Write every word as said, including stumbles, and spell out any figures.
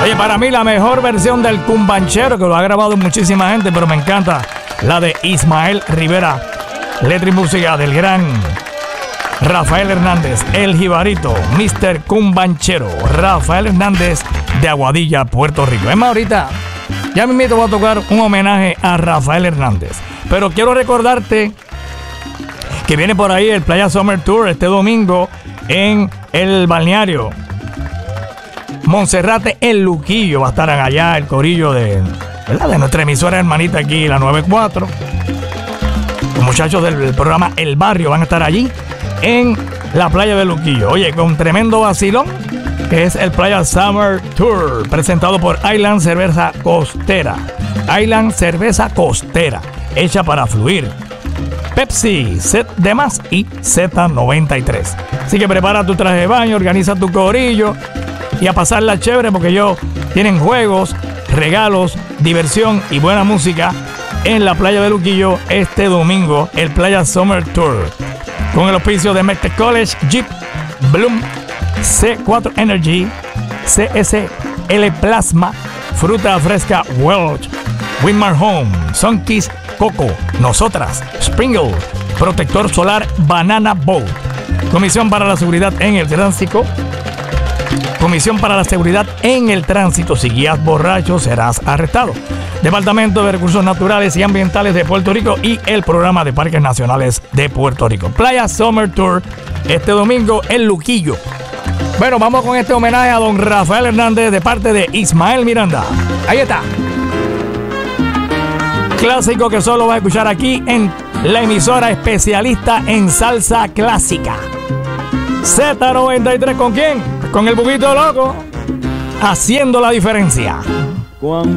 Oye, para mí la mejor versión del cumbanchero, que lo ha grabado muchísima gente, pero me encanta, la de Ismael Rivera, letra y música del gran Rafael Hernández, el jibarito, mister Cumbanchero, Rafael Hernández de Aguadilla, Puerto Rico. Es más, ahorita ya me invito a tocar un homenaje a Rafael Hernández, pero quiero recordarte que viene por ahí el Playa Summer Tour este domingo en el balneario Monserrate, el Luquillo. Va a estar allá el corillo de, ¿verdad?, de nuestra emisora hermanita aquí, la noventa y cuatro. Los muchachos del programa El Barrio van a estar allí en la playa de Luquillo. Oye, con tremendo vacilón, que es el Playa Summer Tour, presentado por Island Cerveza Costera. Island Cerveza Costera, hecha para fluir. Pepsi, Set de Más y Z noventa y tres. Así que prepara tu traje de baño, organiza tu corillo y a pasarla chévere, porque ellos tienen juegos, regalos, diversión y buena música en la playa de Luquillo este domingo, el Playa Summer Tour, con el auspicio de Mectec College, Jeep, Bloom, C cuatro Energy, C S L Plasma, Fruta Fresca Welch, Winmar Home, Sunkiss Coco, Nosotras, Sprinkle, Protector Solar Banana Boat, Comisión para la Seguridad en el Tránsito, Comisión para la Seguridad en el Tránsito, si guías borracho serás arrestado, Departamento de Recursos Naturales y Ambientales de Puerto Rico y el Programa de Parques Nacionales de Puerto Rico. Playa Summer Tour este domingo en Luquillo. Bueno, vamos con este homenaje a don Rafael Hernández de parte de Ismael Miranda. Ahí está. Clásico que solo vas a escuchar aquí en la emisora especialista en salsa clásica. Z noventa y tres, ¿con quién? Con el Buguito Loco, haciendo la diferencia. Cuando